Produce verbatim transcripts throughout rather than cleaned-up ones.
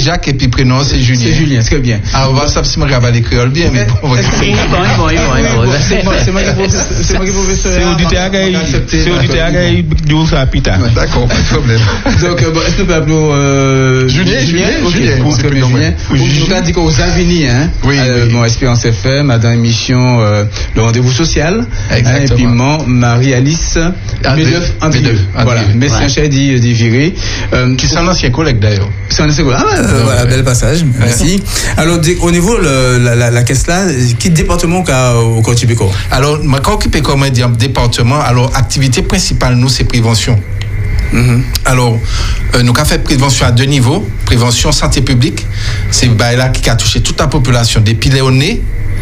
Jacques et puis prénom c'est Julien. C'est Julien, très bien. Alors, on va savoir si je vais les créoles bien, mais bon, bon, bon, bon, c'est moi, c'est moi qui professeur. C'est moi qui professeur. C'est auditeur qui c'est auditeur qui dit ça pita. D'accord, pas de problème. Donc, bon, est-ce que nous pouvons appeler euh, Julien, Julien, Julien, pour c'est plus Julien. Nous avons dit qu'aux Avigny, hein. Oui. Bon, Espérance F M, dans l'émission Le Rendez-vous Social. Exactement. Et puis, Marie-Alice Médeuf Andrieux. Voilà. Merci, cher dit viré. Qui sont anciens collègues d'ailleurs. C'est un ancien collègue. Ah, voilà, bel passage. Merci. Alors, au niveau de la, la, la caisse là, quel département qu'a au Cortipéco? Alors, ma Cortipéco, on dit département. Alors, activité principale, nous, c'est prévention. Mm-hmm. Alors, euh, nous avons fait prévention à deux niveaux. Prévention santé publique, c'est là qui a touché toute la population, depuis le nez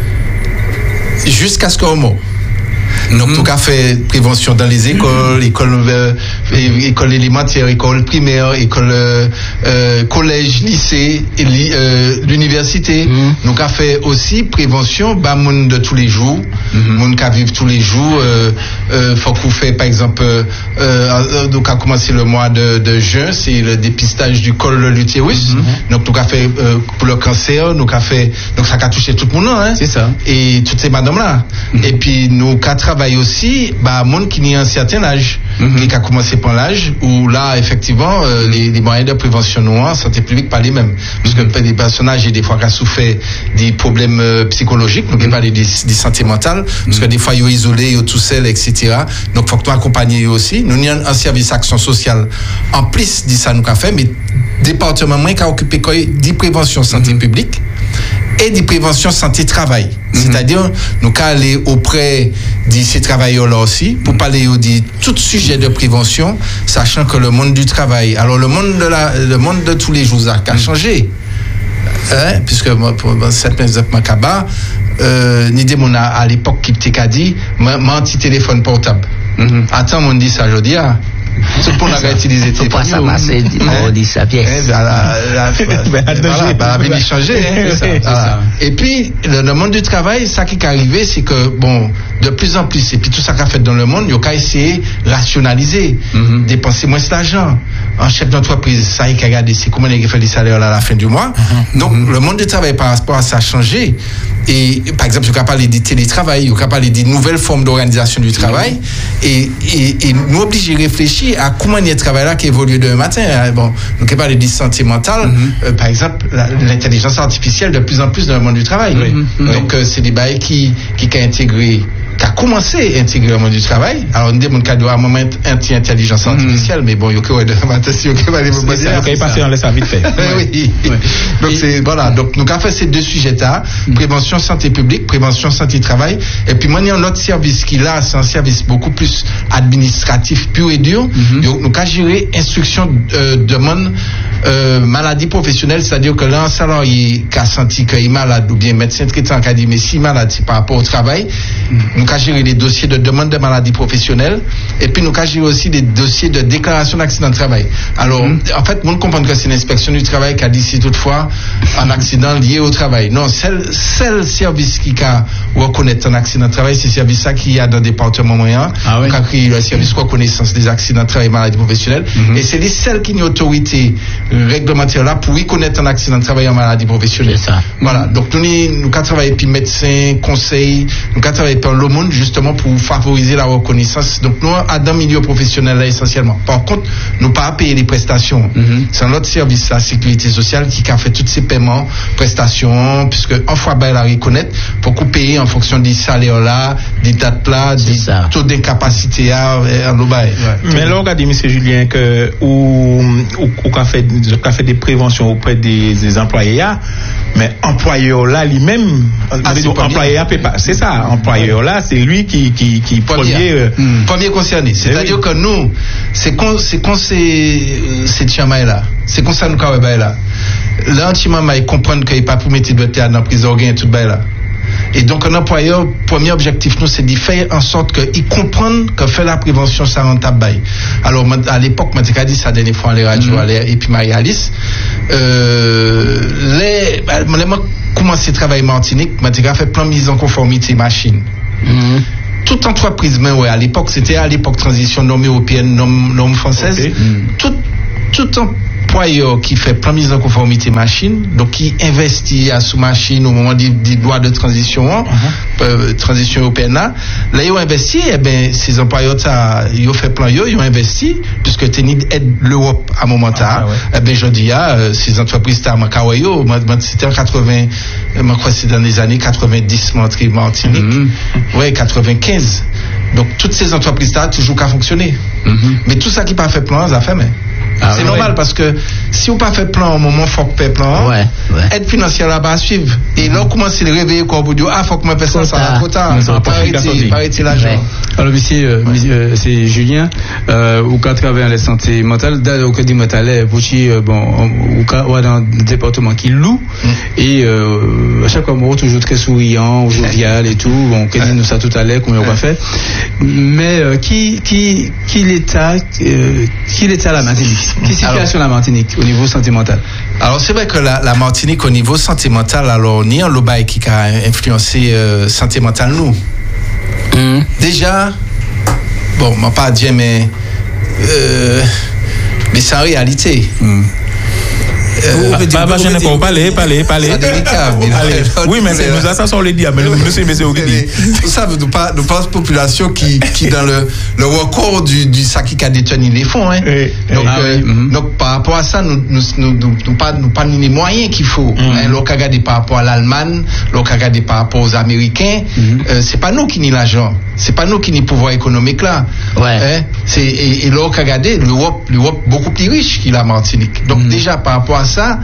jusqu'à ce qu'on meure. Donc, mm-hmm. nous avons fait prévention dans les écoles, écoles, euh, écoles élémentaires, écoles primaires, écoles, euh, euh, collèges, lycées, et li, euh, l'université. Mm-hmm. Nous avons fait aussi prévention, bah, monde de tous les jours, monde mm-hmm. qui vivent tous les jours. Euh, euh, faut qu'on fait, par exemple, euh, euh, donc a commencé le mois de, de juin, c'est le dépistage du col de l'utérus. Mm-hmm. Donc, nous avons fait euh, pour le cancer, nous avons fait, donc ça a touché tout le monde, hein. C'est ça. Et toutes ces madames-là. Mm-hmm. Et puis, nous avons travaille aussi bah monde qui a un certain âge mm-hmm. qui a commencé par l'âge où là effectivement euh, les, les moyens de prévention noirs santé publique pas les mêmes parce que mm-hmm. des personnages des fois qui ont souffert des problèmes euh, psychologiques donc mm-hmm. pas des, des santé mentale mm-hmm. parce que des fois ils sont isolés ils sont tout seuls etc donc faut que tu accompagnes aussi nous y a un service action sociale en plus de ça nous qu'a fait mais département moins qui a occupé quoi de prévention santé mm-hmm. publique et de prévention santé travail. Mm-hmm. C'est-à-dire, nous allons aller auprès de ces travailleurs-là aussi pour mm-hmm. parler de tout sujet de prévention, sachant que le monde du travail, alors le monde de, la, le monde de tous les jours a mm-hmm. changé. Hein, puisque pour cette exemple, euh, ni des mona à l'époque qui t'ai dit, mon petit téléphone portable. Mm-hmm. Attends, on dit ça, je dis, ah. Tout le monde a utilisé tes pas ça masser on dit ça pièce voilà bah venir changer et puis le, le monde du travail ça qui est arrivé c'est que bon de plus en plus et puis tout ça qu'a fait dans le monde il y a essayé de rationaliser mm-hmm. dépenser moins d'argent en chef d'entreprise ça il a regardé c'est comment il fait les salaires à la fin du mois mm-hmm. donc mm-hmm. le monde du travail par rapport à ça a changé et par exemple il y a parlé du télétravail il y a parlé des nouvelles formes d'organisation du travail mm-hmm. et, et, et nous oblige à réfléchir à comment il y a travail là qui évolue demain matin. Bon, donc il parle de santé mentale, mm-hmm. euh, par exemple, la, l'intelligence artificielle de plus en plus dans le monde du travail. Mm-hmm. Donc euh, c'est des bails qui qui qui a intégré, qui a commencé à intégrer le monde du travail. Alors on dit mon cas doit à un moment anti-intelligence artificielle, mm-hmm. mais bon, il y a que de attention qui va aller vous passer. Il y a passer on laisse vite fait. Oui. Ouais. Donc et, c'est voilà. Donc nous avons fait ces deux sujets là, mm-hmm. prévention santé publique, prévention santé travail, et puis moi il y a un autre service qui là c'est un service beaucoup plus administratif pur et dur. Mm-hmm. Donc, nous avons géré instruction euh, de demande euh, maladie professionnelle, c'est-à-dire que là, un salarié qui a senti qu'il est malade ou bien médecin traitant qui a dit mais si malade, c'est par rapport au travail, mm-hmm. nous avons géré les dossiers de demande de maladie professionnelle et puis nous avons géré aussi des dossiers de déclaration d'accident de travail. Alors, mm-hmm. en fait, nous comprenons que c'est l'inspection du travail qui a dit si toutefois un accident lié au travail. Non, c'est le service qui a reconnaître un accident de travail, c'est le service ça qui y a dans le département moyen, ah oui. qui a créé le service reconnaissance des accidents de travail et maladies professionnelles. Mm-hmm. Et c'est les seuls qui ont une autorité réglementaire là pour reconnaître un accident de travail en maladie professionnelle. C'est ça. Voilà. Donc nous nous avons travaillé puis médecins, conseils, nous avons travaillé dans le monde justement pour favoriser la reconnaissance. Donc nous à dans le milieu professionnel là essentiellement. Par contre, nous pas payer les prestations. Mm-hmm. C'est notre service la sécurité sociale qui a fait tous ces paiements, prestations, puisque en fois ben la reconnaître pour qu'on paye en fonction des salaires là, des dates là, des taux d'incapacité à en ouais. Mais là on a dit monsieur Julien que ou ou qu'on fait qu'on fait des préventions auprès des, des employés là, mais employeur là lui-même ah, employeur peut pas, c'est ça, employeur là c'est lui qui qui qui premier premier, euh, mm. premier concerné, c'est-à-dire oui. que nous c'est con, c'est con c'est c'est chamaï là, c'est comme ça nous ka bail là. Là chamaï comprendre qu'il pas pour mettre de terre dans prison gain tout bail là. Et donc un employeur, premier objectif nous c'est de faire en sorte qu'ils comprennent que faire la prévention ça rentable bail. Alors à l'époque moi j'ai dit ça dernière fois les radios mm-hmm. et puis Marie-Alice euh les les moi commencé travailler Martinique, moi j'ai fait plan mise en conformité machine. Mm-hmm. Toute entreprise mais ouais à l'époque c'était à l'époque transition norme européenne norme norme française. Okay. Mm. Tout tout en employeur qui fait plan mise en conformité machine, donc qui investit à sous machine au moment des, des lois de transition, uh-huh. euh, transition européenne là, là ils ont investi, et eh ben ces employeurs ça, ils ont fait plan ils ont investi puisque tenir aide l'Europe à moment là, ah, ouais. eh ben je dis ah, ces entreprises là Makawayo, c'était en quatre-vingts, je crois c'est dans les années quatre-vingt-dix Montréal Martinique, mm-hmm. ouais quatre-vingt-quinze. Donc toutes ces entreprises là toujours qu'à fonctionner. Mm-hmm. Mais tout ça qui pas fait plan, ça fait mais. Ah, c'est ouais. normal parce que si on pas fait plan au moment faut que fait plan, ouais, ouais. aide financière là bas suivre et là on commence à réveiller quoi pour dire ah faut que moi personne ça va trop tard, ça va arrêter arrêter l'argent. Ouais. Alors monsieur euh, ouais. euh, c'est Julien euh, ou qu'à travers la santé mentale dans le dit mental pour euh, bon ou ou dans le département qui loue mm. et euh, à chaque fois toujours très souriant, jovial et tout, bon qu'on dit nous ça tout à l'heure comment on va faire. Mais euh, qui qui qui l'état euh, qui l'état la Martinique. Quelle situation la Martinique au niveau santé mentale? Alors c'est vrai que la, la Martinique au niveau santé mentale, alors ni un lobby qui a influencé euh, santé mentale nous. Mm. Déjà, bon, moi pas dire mais euh, mais c'est en réalité. Mm. Euh, bah, bah, je n'ai pas parlé, parler, parler. C'est délicat. Oui, mais c'est, nous, ça, sont les diables. Mais nous, c'est, mais c'est au dit. Tout ça, nous parlons de population qui, qui, dans le, le record du, du sac qui a détenu les fonds, hein. Et, donc, ah, euh, oui. mm-hmm. donc, par rapport à ça, nous, nous, nous, nous, nous pas, nous pas les moyens qu'il faut. Mm-hmm. Hein, l'on a regardé par rapport à l'Allemagne, l'on a regardé par rapport aux Américains, mm-hmm. euh, c'est pas nous qui n'y l'argent. C'est pas nous qui n'y pouvoir économique là. Ouais. Hein, c'est, et, et l'on a regardé l'Europe, l'Europe beaucoup plus riche qu'il la Martinique. Donc, mm-hmm. déjà, par rapport à ça,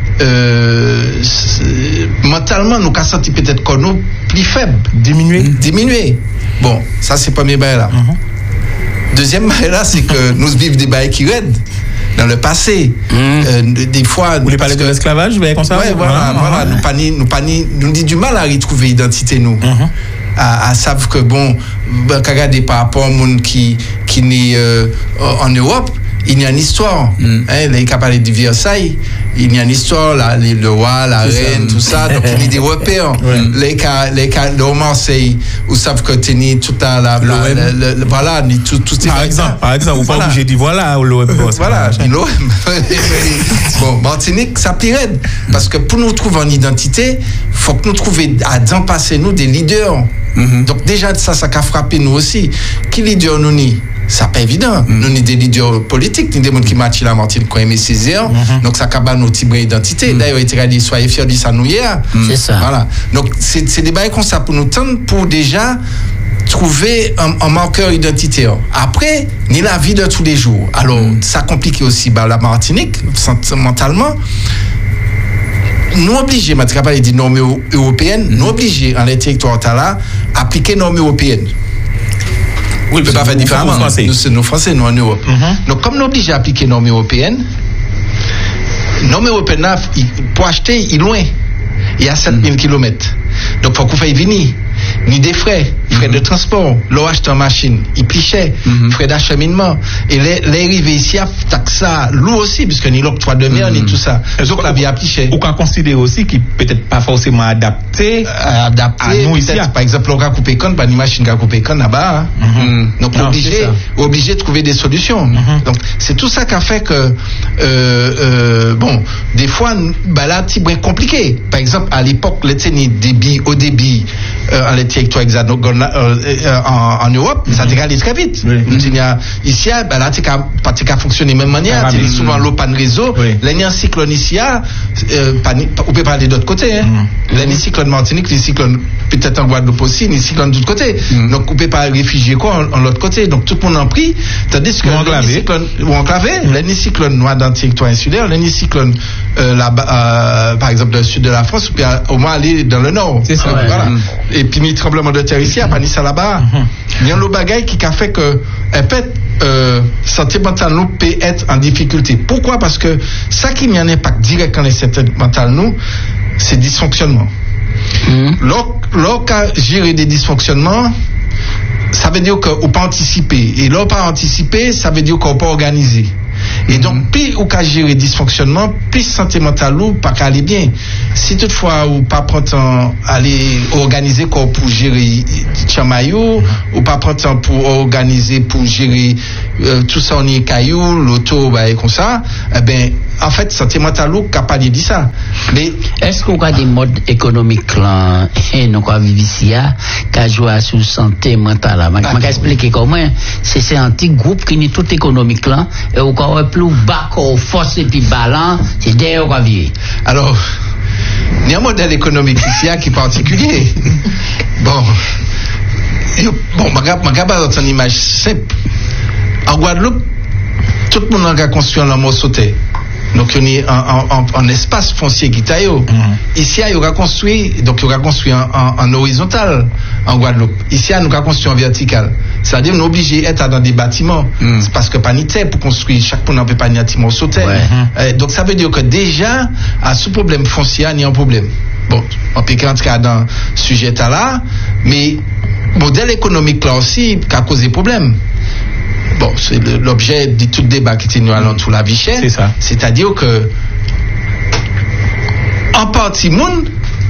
euh, mentalement nous avons senti peut-être qu'on nous plus faible, diminué, mmh. diminué. Bon, ça c'est premier bail là. Mmh. Deuxième bail là, c'est que nous vivons des bails qui raident dans le passé. Mmh. Euh, des fois. Vous voulez parler de l'esclavage, vous comme ça? Ouais, voilà, voilà. Ah, nous pas nous pas nous dit du mal à retrouver l'identité nous. Mmh. À, à savoir que bon, regarder par rapport au monde qui qui n'est euh, en Europe. Il y a une histoire. Mm. Hein, les cas parlé du Versailles, il y a une histoire, la, les, le roi, la c'est reine, ça. Tout ça. Donc il y a des repères. Ouais. Les cas, les cas, le Marseille, vous savez que tenez toute la, la, la, la, la, la voilà, tout, tout ces par exemple, par exemple, vous voilà. Pas obligé de dire voilà l'O M. Voilà, l'O M. Bon, Martinique, ça pirate. Parce que pour nous trouver en identité, faut que nous trouvions à d'en passer nous des leaders. Mm-hmm. Donc déjà ça, ça a frappé nous aussi. Qui leader nous ni? Ça pas évident. Mm. Nous sommes des leaders politiques, nous sommes des gens qui matchent la Martinique quand même Césaire. Mm-hmm. Donc ça cabane nos types d'identité. Mm. D'ailleurs, il a dit soyez fiers de ça nous hier. Mm. C'est ça. Voilà. Donc c'est, c'est des bails comme ça pour nous tendre pour déjà trouver un, un marqueur identitaire. Après, ni la vie de tous les jours. Alors mm. ça complique aussi bah, la Martinique sentimentalement. Nous obligés, je ne pas dire normes européennes, mm. nous obligés en les territoires là appliquer normes européennes. Oui, il ne peut pas faire différemment. Nous, c'est nos Français, nous en Europe. Mm-hmm. Donc, comme nous obligés à appliquer les normes européennes, les normes européennes, pour acheter, il est loin. Il y a sept mille kilomètres. Donc, il faut qu'on fasse venir. Ni des frais, frais mm-hmm. de transport. L'on achète une machine, il plus cher, mm-hmm. frais d'acheminement. Et les, les arrivées ici, taxe ça, lourd aussi, puisque ni l'octroi de mer, mm-hmm. ni tout ça. Donc la vie a plus cher. On peut considérer aussi qu'il peut-être pas forcément adapté, euh, adapté à nous ici. Par exemple, on va couper con, pas une machine qui a coupé con là-bas. Mm-hmm. Donc non, obligé, obligé de trouver des solutions. Mm-hmm. Donc c'est tout ça qui a fait que, euh, euh, bon, des fois, bah là, c'est bien compliqué. Par exemple, à l'époque, les débit, au débit, euh, les territoires hexagonaux euh, euh, en, en Europe, mm-hmm. ça a allé très vite. Oui. Mm-hmm. Ici, ben là, tu n'as fonctionné de la même manière. Tu as souvent l'eau, pas de réseau. Oui. L'année en cyclone ici, euh, on peut parler d'autre côté. Hein. Mm-hmm. L'année cyclone Martinique, les cyclones peut-être en Guadeloupe aussi, les cyclones de l'autre côté. Mm-hmm. Donc, on ne peut pas réfugier quoi en, en l'autre côté. Donc, tout le monde en prie. Tandis que l'année cyclone, ou enclavé, mm-hmm. l'année cyclone noire dans le territoire insulaire, l'année cyclone euh, là, euh, par exemple, dans le sud de la France, ou bien au moins aller dans le nord. C'est ça. Ouais. Voilà. Mm-hmm. Et puis, ni tremblement de terre ici, à pas ni ça là-bas. Il y a le bagage qui a fait que, en fait, euh, santé mentale nous peut être en difficulté. Pourquoi? Parce que ça qui a un impact direct dans les santé mentale nous, c'est dysfonctionnement. Mm-hmm. Lorsqu'on gérer des dysfonctionnements, ça veut dire qu'on peut pas anticiper. Et là, pas anticiper, ça veut dire qu'on peut organiser. Et donc, plus ou qu'à gérer dysfonctionnement, plus santé mentale ou pas qu'à aller bien. Si toutefois ou pas prendre temps aller organiser quoi pour gérer Tchamayou, ou pas prendre temps pour organiser pour gérer euh, tout ça on est caillou, l'auto, bah, et comme ça, eh ben, en fait, santé mentale, ou capable de dire ça. Mais, est-ce qu'on a des modes économiques là, et nous quoi vivre ici, qui a joué sur santé mentale là? Je vais expliquer comment. C'est c'est un petit groupe qui n'est tout économique là, et au cas plus bas qu'au force et puis balance, c'est d'ailleurs qu'on vit. Alors, il y a un modèle économique ici qui est particulier. Bon, bon, je regarde une image simple. En Guadeloupe, tout le monde a construit un morceau de terre. Donc, il y a un espace foncier qui taille. Mm-hmm. Ici, il y a construit, donc il y a construit en horizontal en Guadeloupe. Ici, il y a construit en vertical. C'est-à-dire, on est obligé d'être dans des bâtiments. Mm. C'est parce que pas ni terre pour construire. Chaque monde n'a pas ni bâtiment sauter. Ouais. Euh, donc, ça veut dire que déjà, à ce problème foncier, il y a un problème. Bon, on peut rentrer dans ce sujet-là, mais modèle économique là aussi, qui a causé problème. Bon, c'est l'objet de tout débat qui est allant tout la vie chère. C'est ça. C'est-à-dire que, en partie, monde,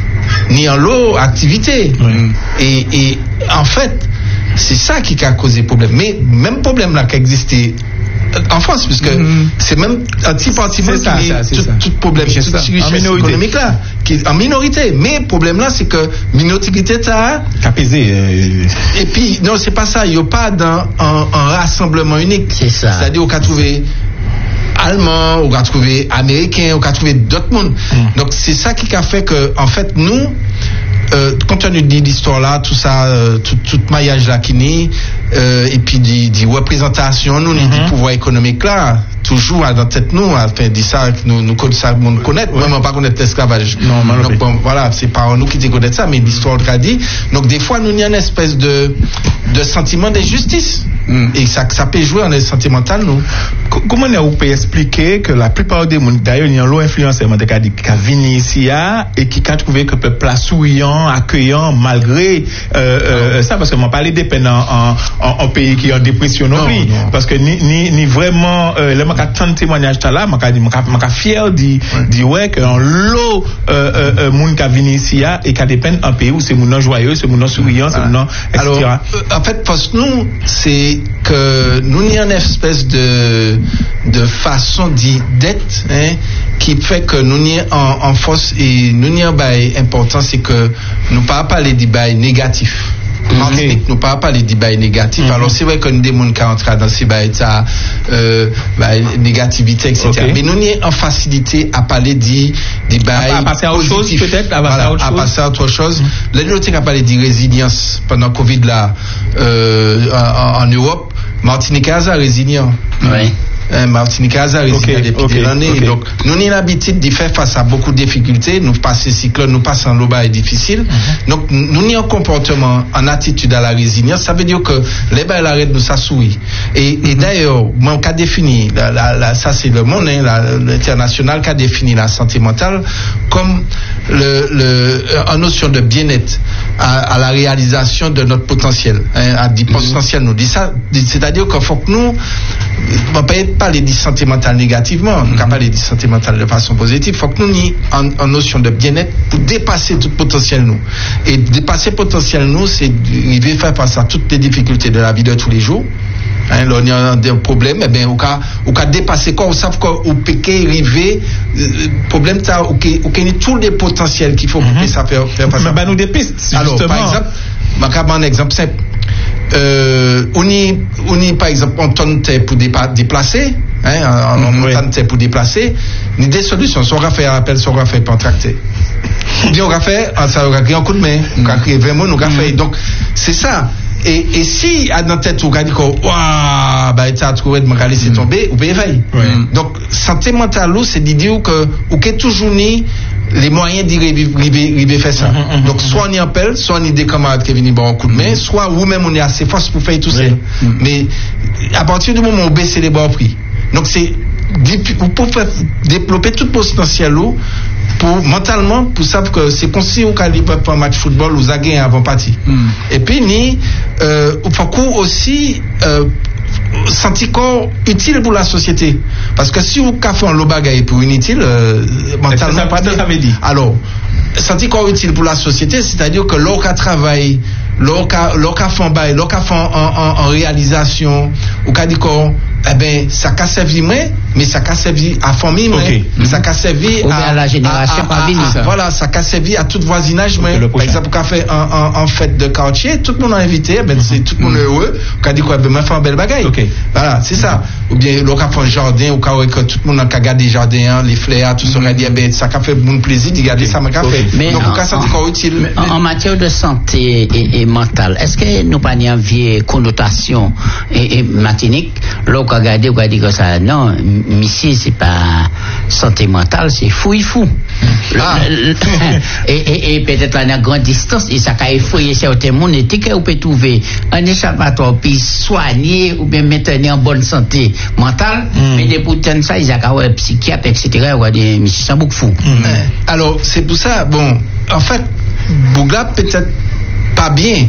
ni en l'eau, activité. Oui. Et, et, en fait, c'est ça qui a causé problème. Mais, même problème là qui existait en France, puisque mm-hmm. c'est même un petit parti qui est tout, tout problème, toute richesse économique là, qui est en minorité. Mais le problème là, c'est que minorité ça apaisé. Euh... Et puis non, c'est pas ça. Il n'y a pas d'un un, un rassemblement unique. C'est ça. C'est-à-dire qu'on a trouvé allemand, on a trouvé américain, on a trouvé d'autres mondes. Mm. Donc c'est ça qui a fait que, en fait, nous. Euh, compte tenu de l'histoire là, tout ça, euh, tout, tout maillage là qui n'est, euh, et puis des représentations, nous, mm-hmm. du pouvoir économique là, toujours dans tête nous, à faire dire ça, nous, nous ça, nous connaître, ouais. Même pas connaître l'esclavage. Non, donc bon, voilà, c'est pas nous qui te connaître ça, mais l'histoire le dit. Donc des fois, nous, il y a une espèce de, de sentiment d'injustice. Mm. Et ça, ça peut jouer en sentimental, nous. Comment on peut expliquer que la plupart des gens, d'ailleurs, il y a une influence qui a venu ici et qui a trouvé que le peuple a souriant, accueillant, malgré euh, euh, ça, parce que m'en parler des peines en, en, en pays qui est en dépression non, non, non. Parce que ni, ni, ni vraiment, euh, là, je tant de témoignages là, je suis fier de dire ouais, qu'en lot, euh, euh, moun qui a venu ici et qui a des peines en pays où c'est moun joyeux, c'est moun souriant, c'est moun, et cetera. Alors, euh, en fait, parce que nous, c'est que nous, il y a une espèce de, de façon d'être, hein, qui fait que nous n'y en, en force et nous n'y en bail important, c'est que nous pas parler du bail négatif. Mm-hmm. Nous pas parler du bail négatif. Mm-hmm. Alors c'est vrai que nous des gens qui entrent dans ces bails ça, euh, bail négativité, et cetera. Okay. Mais nous n'y en facilité à parler du du bail à, à passer à autre chose peut-être, à passer voilà, à autre à chose. passer à autre chose. Mm-hmm. Là nous avons parlé de résilience pendant Covid là euh, en, en Europe. Martinique a résilient. Oui. Euh, Martinique a résilient okay, depuis okay, des années. Okay. Donc, nous avons l'habitude de faire face à beaucoup de difficultés. Nous passons cyclone, nous passons en loba est difficile. Mm-hmm. Donc, nous avons un comportement en attitude à la résilience. Ça veut dire que les bails arrêtent de s'assouvir. Et, mm-hmm. et d'ailleurs, mon cas défini, la, la, la, ça c'est le monde, hein, la, l'international qui a défini la santé mentale comme le, le, en notion de bien-être à, à la réalisation de notre potentiel. Hein, à du potentiel, mm-hmm. nous dit ça. C'est-à-dire qu'il faut que nous, on ne peut pas parler de santé mentale négativement, on ne peut pas parler de santé mentale de façon positive. Il faut que nous ayons en, en notion de bien-être pour dépasser tout potentiel nous. Et dépasser potentiel nous, c'est de faire face à toutes les difficultés de la vie de tous les jours. Hein, là, on a un problème, eh bien, au cas, au cas dépasser quoi, on sait qu'au péqué, arriver, euh, problème, ça, ou qu'il y a tous les potentiels qu'il faut mm-hmm. que ça faire, faire face à. Mais, bah, nous des pistes, alors, justement. par exemple, je vais prendre un exemple simple. Euh, on y, on y, par exemple, on tonne pour déplacer, hein, on, on oui. tonne pour déplacer, ni des solutions, soit on va faire appel, soit on va faire contracter. Bien, on va faire, ça, on va créer un coup de main, on va créer vingt mots, on va faire, donc, c'est ça. Et, et si, à notre tête, on va dire que, waouh, bah, tu as trouvé de me laisser tomber, on peut éveiller. Oui. Donc, santé mentale, c'est d'idée que, ou que toujours ni, les moyens d'y arriver faire ça. Mm-hmm, mm-hmm. Donc, soit on y appelle, soit on y des camarades qui viennent boire un coup de main, mm-hmm. soit vous-même on est assez fort pour faire tout ça. Oui. Mm-hmm. Mais, à partir du moment où on baisse les bas prix, donc c'est, vous pouvez développer tout potentiel pour, mentalement, pour savoir que c'est comme si vous allez pour un match football, vous avez avant partie. Mm. Et puis, ni, euh, il faut aussi, euh, sentir corps utile pour la société. Parce que si vous avez fait un bagaille pour inutile, euh, mentalement, ça, pas ça, ça veut dire. Alors, sentir corps utile pour la société, c'est-à-dire que l'on qui travaille, l'oka l'oka font bail l'oka font en, en, en réalisation ou ka dit qu'on eh ben ça a servi moi mais ça a servi à famille moi okay. ça a servi à, à la génération à, à, à, à, voilà ça a servi à tout voisinage moi par exemple qu'a fait en, en, en fête de quartier tout le monde a invité ben c'est tout le monde heureux qu'a dit quoi ben moi faire une belle bagaille okay. voilà c'est ça ou bien l'oka font jardin ou ka que tout le monde a regardé jardin les fleurs tout ça a dit ben ça a fait mon plaisir de regarder ça m'a fait donc on ça c'est utile en matière de santé et, et mentale est-ce que nous pas une vieille connotation et, et matinique l'on regarder ou dire que ça non monsieur c'est pas santé mentale c'est fou il fou ah. et, et, et peut-être à une grande distance et ça a effrayé certains monde et que vous pouvez trouver un échappatoire puis soigner ou bien maintenir en bonne santé mentale mm. mais des pourtant ça ils ont un psychiatre etc ou des monsieur ça beaucoup fou mm. alors c'est pour ça bon en fait Bougla peut-être pas bien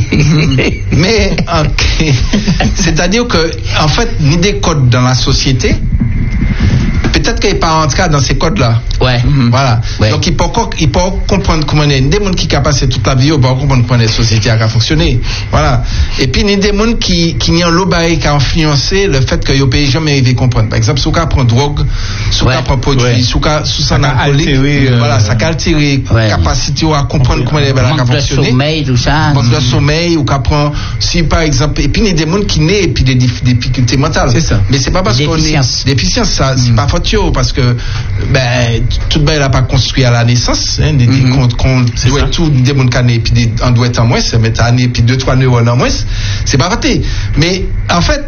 mais okay. c'est-à-dire que en fait ni des codes dans la société peut-être qu'il n'est pas entré dans ces codes-là. Ouais. Mm-hmm. Voilà. Ouais. Donc il peut, il peut comprendre comment il y a des gens qui ont passé toute la vie, il peut comprendre comment la société a fonctionné. Voilà. Et puis il y a des gens qui, qui n'y ont l'obéi qui a influencé le fait que les pays jamais arrivé à comprendre. Par exemple, si on prend drogue, si on prend produit, si on sous un alcoolique, voilà, ça a altéré la capacité à comprendre comment elle a fonctionné. Manque de sommeil, tout ça. Manque de sommeil, ou qu'on prend, si par exemple, et puis il y a des gens qui naissent et puis des difficultés mentales. C'est ça. Mais c'est pas parce qu'on est déficience, ça, c'est pas faute parce que ben tout ben n'a pas construit à la naissance hein, des mm-hmm. qu'on doit tout des monde cané puis on doit être en moins ça met année puis deux trois neurones en moins c'est pas raté mais en fait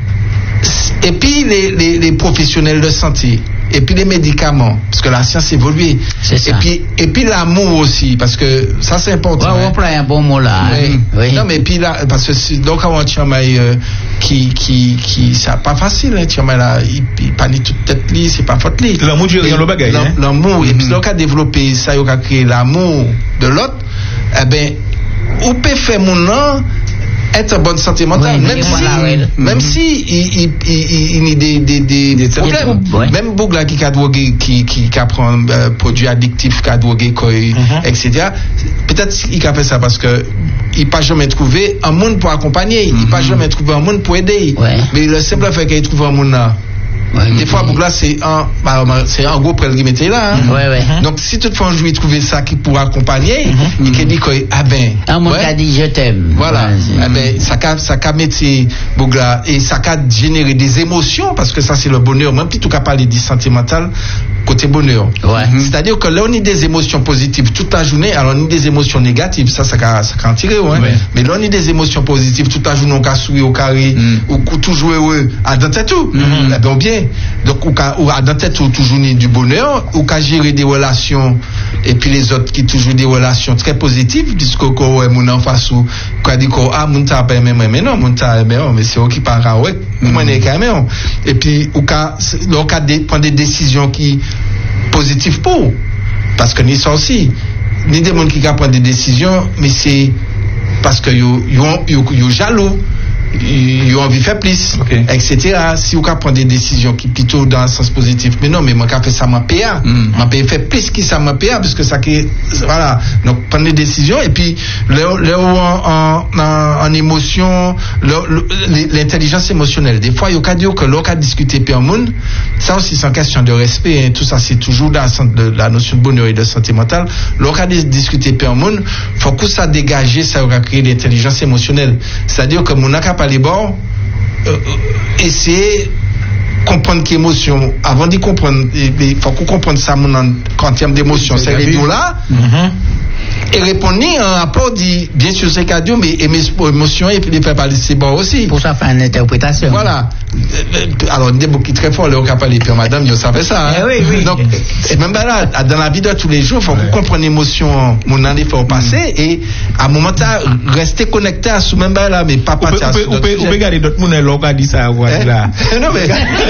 et puis les, les, les professionnels de santé et puis les médicaments parce que la science évolue c'est ça. et puis et puis l'amour aussi parce que ça c'est important ouais, hein. on prend un bon mot là oui. Hein. Oui. Non mais puis là parce que donc on tient euh, qui qui qui c'est pas facile hein, tient là il, il pas ni toute tête li c'est pas faute li l'amour du rien le bagage hein l'amour et puis donc a développé ça il a créé l'amour de l'autre eh ben ou peut faire mon nom être en bonne santé mentale, oui, même, si, voilà, ouais. même mm-hmm. si il, il, il, il y a des, des, des, des problèmes. Ouais. Même Bougla qui a drogué, qui, qui, qui apprend euh, produits addictifs, qui a drogué, mm-hmm. et cetera. Peut-être qu'il a fait ça parce que il n'a pas jamais trouvé un monde pour accompagner, mm-hmm. il n'a pas jamais trouvé un monde pour aider. Ouais. Mais le simple fait qu'il trouve un monde là. Ouais, des fois, Bougla, c'est un, bah, c'est un gros prêle qui mettait là. Hein. Ouais, ouais. Donc, si toutefois, je lui trouver ça qui pourra accompagner, mm-hmm. il qui dit que, ah ben. Un monde qui a dit je t'aime. Voilà. Ouais, ah ben, ça a, ça a mettre Bougla et ça a générer des émotions parce que ça, c'est le bonheur. Même plutôt qu'à parler du sentimental, côté bonheur. Ouais. Mm-hmm. C'est-à-dire que là, on a des émotions positives toute la journée, alors on a des émotions négatives. Ça, ça a, ça a tiré, ouais. Ouais. Mais là, on a des émotions positives toute la journée, on a souri au carré, mm. ou toujours heureux, à dans tout. Mm-hmm. Eh ben, bien. Donc, ou, ou à dans tête, ou toujours du bonheur, ou qu'à gérer des relations, et puis les autres qui toujours des relations très positives, puisque qu'on est mon en face ou, qu'on dit qu'on, ah, mon t'a pas aimé, mais non, mon t'a aimé, mais c'est eux qui parlent, ouais, moi, n'est qu'à aimer, et puis, ou qu'à, donc, à prendre des décisions qui, positives pour, parce que ni ça aussi, ni des gens qui prennent des décisions, mais c'est, parce que, ils, ils, ils, ils jaloux, ils ont envie de faire plus, okay. et cetera. Si vous prendre des décisions qui plutôt dans le sens positif, mais non, mais moi, quand je fais ça, je paye. Je paye faire plus que ça, je paye, parce que ça, voilà. Donc, prendre des décisions, et puis, là, là en, en, en émotion, là, l'intelligence émotionnelle. Des fois, il y a qu'à dire que l'on a discuté puis en monde, ça aussi, c'est une question de respect, hein. Tout ça, c'est toujours dans la notion de bonheur et de santé mentale. L'on a discuté puis en monde, faut que ça dégage, ça va créer l'intelligence émotionnelle. C'est-à-dire que mon n'a pas les bords, euh, essayer comprendre qu'émotion avant d'y comprendre il faut qu'on comprenne ça en termes d'émotion c'est les deux là mm-hmm. et répondre en rapport dit bien sûr c'est cadeau mais émotion et puis les faire parler c'est bon aussi pour ça faire une interprétation voilà alors des mots qui très fort le cap parler puis madame vous savez ça hein? eh oui, oui. Donc et même là dans la vie de tous les jours il faut qu'on comprenne l'émotion mon année faut passer et à un moment là rester connecté à ce même là mais pas partir on peut on peut garder d'autres monde là dit ça voilà non mais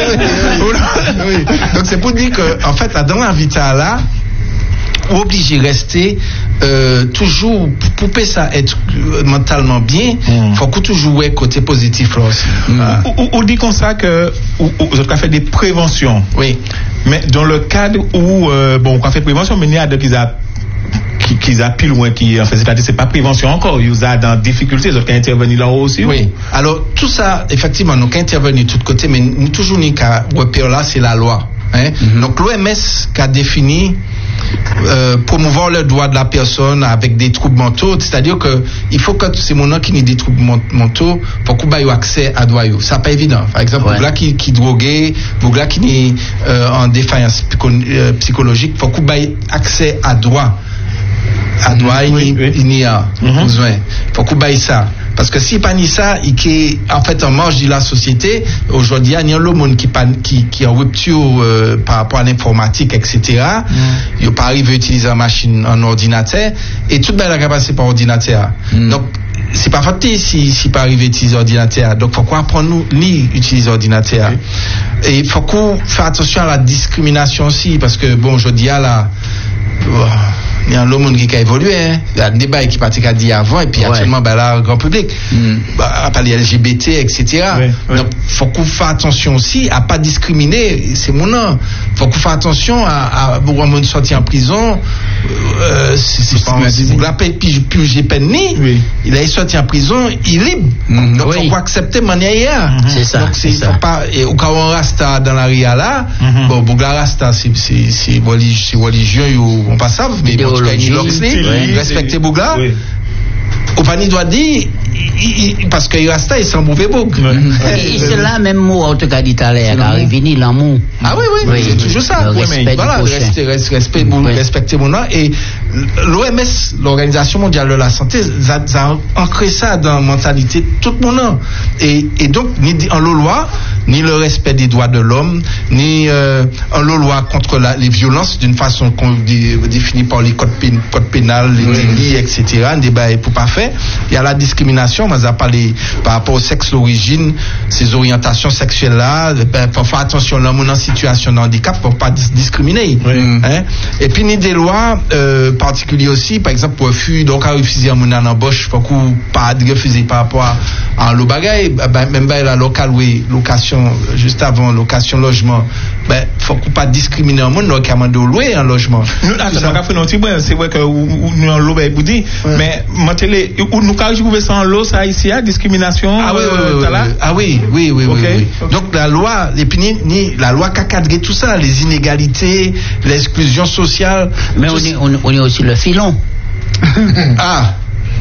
oui. Donc c'est pour dire que en fait dans la vie là obligé de rester euh, toujours pour que ça être mentalement bien mm. faut que toujours ouais côté positif là aussi mm. ah. on, on dit comme ça que vous avez fait des préventions oui mais dans le cadre où euh, bon on a fait prévention mais il y a d'autres qui a qui qui a plus loin qui en fait c'est-à-dire c'est pas prévention encore, ils a dans difficulté, ils ont intervenir là aussi. Oui. Alors tout ça effectivement nous intervenir de tous côtés, mais nous toujours ni qu'à repère là c'est la loi. Hein? Mm-hmm. Donc l'O M S qui a défini euh, promouvoir le droit de la personne avec des troubles mentaux, c'est-à-dire que il faut que ces gens qui ont des troubles mentaux pour qu'ils aient accès à droit. Ça pas évident. Par exemple, ouais. Pour là qui qui drogué, pour là qui est euh, en défaillance psycho, euh, psychologique, pour qu'ils aient accès à droit. À droit, mm-hmm. il, oui, il y a mm-hmm. besoin. Faut qu'on baille ça. Parce que si pas ni ça, il qui en fait en marge de la société, aujourd'hui, il y a le monde qui qui qui est en rupture euh, par rapport à l'informatique, et cetera. Mm. Il pas arrivé à utiliser une machine, un ordinateur, et tout le monde a passé par ordinateur. Mm. Donc c'est pas facile si si pas arrivé à utiliser ordinateur. Donc faut qu'on apprendre nous ni utiliser ordinateur. Okay. Et faut qu'on fasse attention à la discrimination aussi, parce que bon aujourd'hui à la oh, il y a un monde qui a évolué, hein. Il y a un débat qui partait dit avant, et puis ouais. Actuellement, ben là, grand public, mm. bah, par les L G B T, et cetera. Ouais, ouais. Donc, faut qu'on fasse attention aussi à pas discriminer, c'est mon nom. Faut qu'on fasse attention à, à, pour un monde sorti en prison, euh, c'est, c'est pas, vous l'appelez, puis, puis j'ai peine ni, oui. Il est sorti en prison, il est libre. Mm. Donc, oui. Faut qu'on accepter manière. Mm-hmm. C'est ça. Donc, c'est, c'est ça. Pas, et au cas où on reste dans la ria là, mm-hmm. Bon, pour la rasta, c'est, c'est, c'est, c'est religieux, ou on passe ça, mais bon, oui. Respecter Bougla. Oui. Opani doit dire parce que Rasta il s'en mauvais bouc. Et c'est là même mot en tout cas d'Italien arrivé ni l'amour. Ah oui oui, oui. C'est toujours ça. Le respect voilà, respect respect oui. Respecter mon nom. Et l'O M S, l'Organisation mondiale de la santé, ça a ancré ça dans la mentalité de tout le monde. Et et donc ni en loi ni le respect des droits de l'homme, ni euh, en loi contre la, les violences d'une façon qu'on dit, définie par les codes, pén, codes pénals, les oui. délits, et cetera. Un débat pour pas faire. Il y a la discrimination, on a parlé par rapport au sexe, l'origine, ces orientations sexuelles là. Ben, faut faire attention l'homme en situation de handicap pour pas discriminer. Oui. Hein? Et puis ni des lois euh, particulières aussi, par exemple pour refuser, donc à refuser un monde en embauche, faut qu'on pas refuser par rapport à, à le bagage, ben, même ben, la locale, oui, location juste avant location logement, ben faut qu'on pas discriminer un monde qui a demandé de louer un logement. Nous on a fait notre point, c'est vrai que nous en l'eau ben dit, mais télé nous quand je pouvais ça en l'eau ça ici a discrimination. Ah oui oui oui, oui. Ah oui oui oui okay. oui, oui. Donc la loi les ni, ni la loi qui a cadré tout ça, les inégalités, l'exclusion sociale. Mais on est, on, on est aussi le filon. Ah.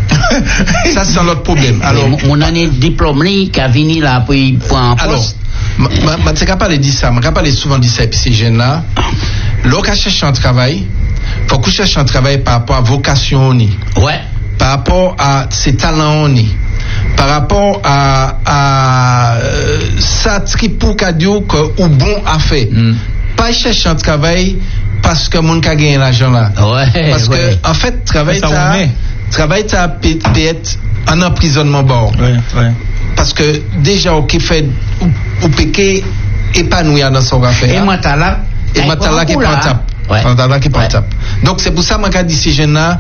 Ça c'est notre problème. Alors mon année diplôme qui a venu là pour pour un poste. Alors je suis capable de dire ça, je suis capable de souvent dire ça, puis ces jeunes-là, lorsqu'ils cherchent un travail, il faut qu'ils cherchent un travail par rapport à vocation, ouais. Par rapport à ses talents, par rapport à, à euh, ça tripou cadio que ou bon à faire. Mm. Pas chercher un travail parce que mon ka gagne l'argent là. Ouais, parce ouais. que en fait travail ça travail ça peut être un emprisonnement bord. Ouais, ouais. Parce que déjà au qui fait ou, ou péqué épanouir dans son affaire. Et moi t'as là et moi t'as là qui prend tape. Ouais. Là qui prend tape. Donc c'est pour ça moi qu'a dit ces jeunes là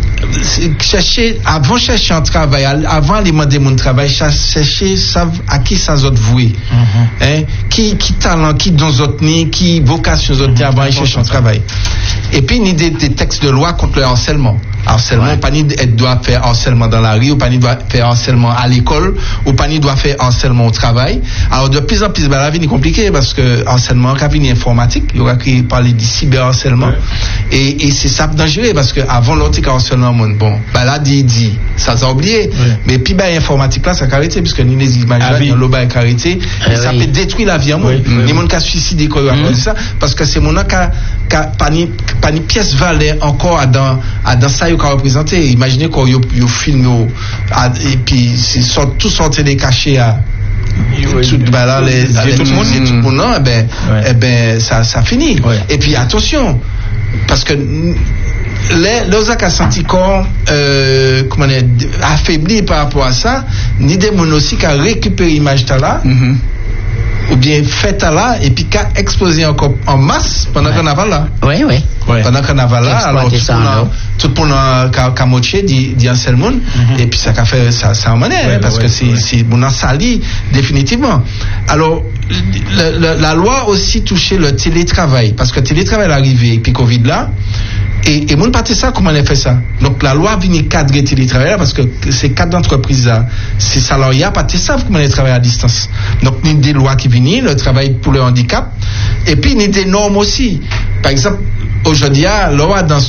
chercher avant chercher un travail avant de demander mon travail chercher à qui ça autres voué mm-hmm. Hein qui qui talent qui dans autres ni qui vocation autres mm-hmm. Avant de chercher un travail et puis ni des, des textes de loi contre le harcèlement harcèlement ouais. Pas ni doit faire harcèlement dans la rue ou pas ni doit faire harcèlement à l'école ou pas ni doit faire harcèlement au travail. Alors de plus en plus ben, la vie est compliquée parce que harcèlement cabinet informatique il y aura qui parler de cyberharcèlement ouais. et et c'est ça dangereux parce que avant l'autre harcèlement bon ben là dit dit ça s'est oublié ouais. Mais puis ben informatique là ça carité puisque ni les images là il y a l'eau carité et ça peut détruire la vie en monde les monde qui suicidé quoi à cause de ça parce que c'est mon qui qui pas ni pas ni pièce valeur encore dans à dans ça il a représenté. Imaginez qu'on yo yo film yo et puis c'est sort tout sortir des cachets à tout ben là les tout le monde tout le monde non ben eh ben ça ça finit et puis attention parce que les les a senti corps euh, comment dire affaibli par rapport à ça ni des mon aussi qui a récupéré image là mm-hmm. Ou bien fait là et puis qui a explosé encore en masse pendant ouais. Carnaval là oui oui ouais. Pendant Carnaval là alors tout pour le camoché dit dit un seul monde mm-hmm. Et puis ça a fait ça ça en manière ouais, parce ouais, que c'est ouais. C'est bon a sali définitivement alors le, le, la loi aussi touchait le télétravail parce que le télétravail est arrivé et puis Covid là Et, et mon parti ça, comment elle fait ça? Donc la loi vient cadrer télétravail parce que ces cadres d'entreprise là, ces salariés pas savent comment ils travaillent à distance. Donc il y a des lois qui viennent, le travail pour le handicap, et puis il y a des normes aussi. Par exemple, aujourd'hui, la loi dans